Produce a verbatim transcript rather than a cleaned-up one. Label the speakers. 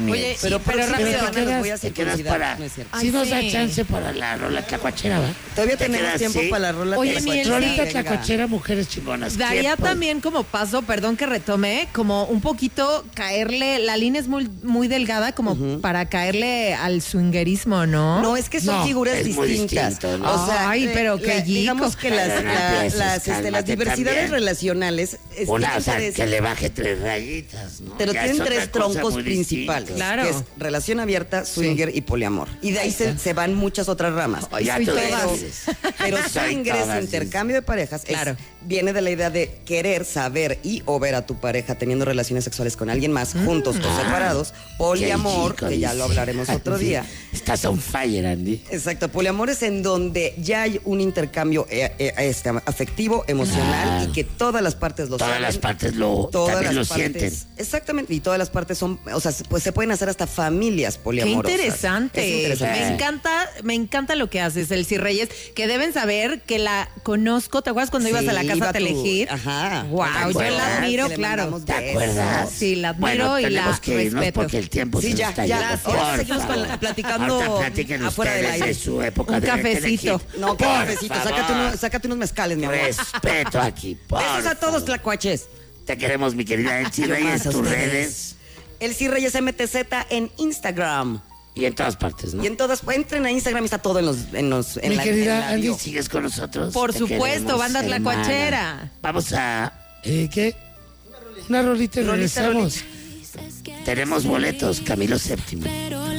Speaker 1: miel.
Speaker 2: Oye,
Speaker 3: pero,
Speaker 2: y-
Speaker 3: pero,
Speaker 2: pero
Speaker 3: rápido,
Speaker 2: rápido,
Speaker 3: me los
Speaker 1: quedas-
Speaker 3: voy a
Speaker 1: te quedas
Speaker 3: circuncidar.
Speaker 1: para...
Speaker 3: No es cierto.
Speaker 1: Sí
Speaker 2: Ay,
Speaker 1: nos da
Speaker 2: sí.
Speaker 1: chance para la rola tlacuachera, ¿va?
Speaker 3: Todavía
Speaker 1: Te
Speaker 3: tenemos
Speaker 1: quedas,
Speaker 3: tiempo
Speaker 1: sí.
Speaker 3: para la rola
Speaker 2: Oye,
Speaker 3: tlacuachera.
Speaker 2: Miel,
Speaker 1: Rolita
Speaker 3: Venga.
Speaker 1: tlacuachera, mujeres chingonas.
Speaker 2: Daría
Speaker 1: ¿Quién, pues?
Speaker 2: también como paso, perdón que retome, como un poquito caerle, la línea es muy, muy delgada como para caerle al swingerismo, ¿no?
Speaker 3: No, es que son
Speaker 1: No,
Speaker 3: figuras
Speaker 1: es muy
Speaker 3: distintas.
Speaker 1: distinto, ¿no?
Speaker 3: O sea,
Speaker 2: Ay,
Speaker 3: eh,
Speaker 2: pero qué
Speaker 3: la- digamos
Speaker 2: yico.
Speaker 3: que las,
Speaker 1: Pero no
Speaker 3: la-
Speaker 1: empieces,
Speaker 3: las, este, las
Speaker 1: cálmate
Speaker 3: diversidades
Speaker 1: también.
Speaker 3: relacionales es-
Speaker 1: Una,
Speaker 3: tienen
Speaker 1: o sea,
Speaker 3: tres-
Speaker 1: que le baje tres rayitas, ¿no?
Speaker 3: pero
Speaker 1: Ya
Speaker 3: tienen
Speaker 1: es otra
Speaker 3: tres
Speaker 1: cosa
Speaker 3: troncos
Speaker 1: muy
Speaker 3: principales,
Speaker 1: distinta.
Speaker 2: Claro.
Speaker 3: que es relación abierta, swinger y poliamor. Y de ahí se, se van muchas otras ramas.
Speaker 1: O ya
Speaker 2: Soy
Speaker 1: tú
Speaker 2: todas.
Speaker 1: dices.
Speaker 3: Pero
Speaker 1: Soy
Speaker 3: swinger
Speaker 1: todas,
Speaker 3: es intercambio de parejas. es-
Speaker 2: Claro.
Speaker 3: viene de la idea de querer saber y o ver a tu pareja teniendo relaciones sexuales con alguien más, juntos o
Speaker 1: Ah,
Speaker 3: separados. Poliamor,
Speaker 1: qué chico,
Speaker 3: que ya
Speaker 1: dice.
Speaker 3: lo hablaremos otro
Speaker 1: Sí.
Speaker 3: día.
Speaker 1: Estás on fire, Andy.
Speaker 3: Exacto, poliamor es en donde ya hay un intercambio eh, eh, este, afectivo, emocional
Speaker 1: Ah.
Speaker 3: y que todas las partes lo
Speaker 1: Todas
Speaker 3: saben.
Speaker 1: las partes lo,
Speaker 3: Todas
Speaker 1: también
Speaker 3: las
Speaker 1: lo
Speaker 3: partes,
Speaker 1: sienten.
Speaker 3: exactamente, y todas las partes son, o sea, pues se pueden hacer hasta familias
Speaker 2: Qué
Speaker 3: poliamorosas.
Speaker 2: interesante.
Speaker 3: Es interesante.
Speaker 2: Me encanta, me encanta lo que haces, Elsie Reyes, que deben saber que la conozco. ¿Te acuerdas cuando
Speaker 3: Sí,
Speaker 2: ibas a la casa
Speaker 3: iba
Speaker 2: a
Speaker 3: tu-
Speaker 2: elegir?
Speaker 3: Ajá.
Speaker 2: Wow,
Speaker 1: ¿Te
Speaker 2: yo
Speaker 1: acuerdas?
Speaker 2: la admiro,
Speaker 3: Que le
Speaker 2: claro.
Speaker 3: mandamos
Speaker 1: ¿Te
Speaker 3: besos.
Speaker 1: acuerdas?
Speaker 2: Sí, la admiro
Speaker 1: Bueno,
Speaker 2: y la
Speaker 1: tenemos que irnos
Speaker 2: respeto.
Speaker 1: porque el tiempo
Speaker 3: Sí,
Speaker 1: se
Speaker 3: ya,
Speaker 1: nos está
Speaker 3: ya.
Speaker 1: yendo.
Speaker 3: Ahora
Speaker 1: Por
Speaker 3: seguimos con
Speaker 1: favor.
Speaker 3: la- platicando
Speaker 1: Ahorita platiquen
Speaker 3: afuera del
Speaker 1: ustedes
Speaker 3: aire.
Speaker 1: de su época
Speaker 2: Un
Speaker 1: de
Speaker 2: cafecito.
Speaker 1: Telehit.
Speaker 3: No, qué
Speaker 1: Por
Speaker 3: cafecito,
Speaker 1: favor.
Speaker 3: sácate, uno- sácate unos mezcales, mi amor.
Speaker 1: Respeto aquí, por
Speaker 3: Besos a todos,
Speaker 1: favor.
Speaker 3: tlacuaches.
Speaker 1: Te queremos, mi querida Elsie
Speaker 3: Yo
Speaker 1: Reyes,
Speaker 3: más a
Speaker 1: tus
Speaker 3: ustedes.
Speaker 1: redes
Speaker 3: Elsie Reyes M T Z en Instagram.
Speaker 1: y en todas partes, ¿no?
Speaker 3: Y en todas, entren a Instagram y está todo en los, en los, en
Speaker 1: Mi
Speaker 3: la,
Speaker 1: querida
Speaker 3: en la
Speaker 1: Andy,
Speaker 3: bio.
Speaker 1: ¿sigues con nosotros?
Speaker 2: Por
Speaker 1: Te
Speaker 2: supuesto,
Speaker 1: queremos,
Speaker 2: banda
Speaker 1: hermana.
Speaker 2: tlacuachera.
Speaker 1: Vamos a... ¿Eh, qué? Una rolita y
Speaker 3: Rolita,
Speaker 1: regresamos. Tenemos boletos, Camilo Séptimo.